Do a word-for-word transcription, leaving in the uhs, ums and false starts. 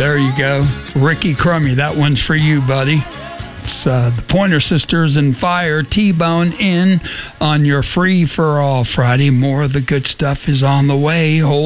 There you go. Ricky Crummy, that one's for you, buddy. It's uh, the Pointer Sisters and Fire, T-Bone in on your Free for All Friday. More of the good stuff is on the way. Hold